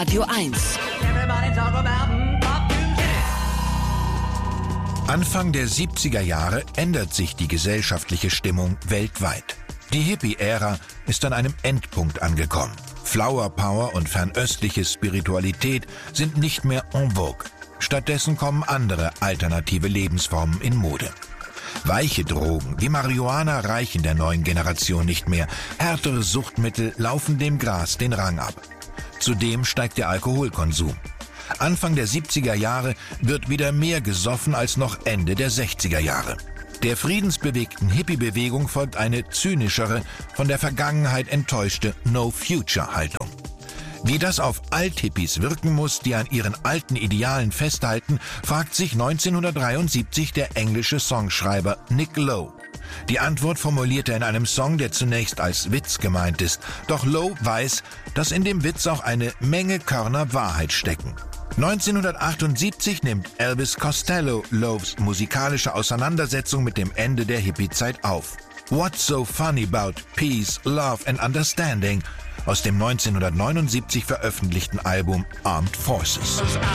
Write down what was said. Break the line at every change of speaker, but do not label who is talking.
Radio 1.
Anfang der 70er Jahre ändert sich die gesellschaftliche Stimmung weltweit. Die Hippie-Ära ist an einem Endpunkt angekommen. Flower Power und fernöstliche Spiritualität sind nicht mehr en vogue. Stattdessen kommen andere alternative Lebensformen in Mode. Weiche Drogen wie Marihuana reichen der neuen Generation nicht mehr. Härtere Suchtmittel laufen dem Gras den Rang ab. Zudem steigt der Alkoholkonsum. Anfang der 70er Jahre wird wieder mehr gesoffen als noch Ende der 60er Jahre. Der friedensbewegten Hippie-Bewegung folgt eine zynischere, von der Vergangenheit enttäuschte No-Future-Haltung. Wie das auf Althippies wirken muss, die an ihren alten Idealen festhalten, fragt sich 1973 der englische Songschreiber Nick Lowe. Die Antwort formuliert er in einem Song, der zunächst als Witz gemeint ist. Doch Lowe weiß, dass in dem Witz auch eine Menge Körner Wahrheit stecken. 1978 nimmt Elvis Costello Lowes musikalische Auseinandersetzung mit dem Ende der Hippie-Zeit auf. What's so funny about peace, love and understanding aus dem 1979 veröffentlichten Album Armed Forces.